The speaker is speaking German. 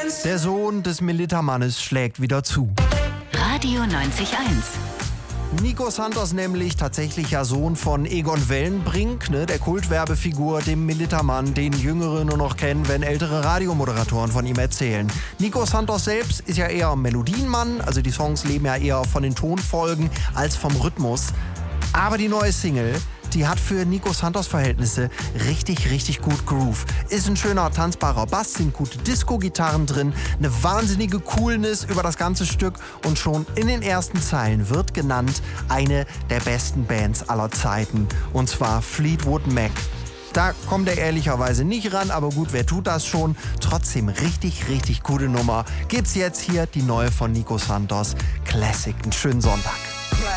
Der Sohn des Militermannes schlägt wieder zu. Radio 90.1. Nico Santos nämlich tatsächlicher Sohn von Egon Wellenbrink, der Kultwerbefigur, dem Militermann, den Jüngere nur noch kennen, wenn ältere Radiomoderatoren von ihm erzählen. Nico Santos selbst ist ja eher Melodienmann, also die Songs leben ja eher von den Tonfolgen als vom Rhythmus. Aber die neue Single, die hat für Nico Santos Verhältnisse richtig gut Groove. Ist ein schöner, tanzbarer Bass, sind gute Disco-Gitarren drin, eine wahnsinnige Coolness über das ganze Stück und schon in den ersten Zeilen wird genannt eine der besten Bands aller Zeiten, und zwar Fleetwood Mac. Da kommt er ehrlicherweise nicht ran, aber gut, wer tut das schon? Trotzdem richtig gute Nummer. Gibt's jetzt hier die neue von Nico Santos, Classic. Einen schönen Sonntag.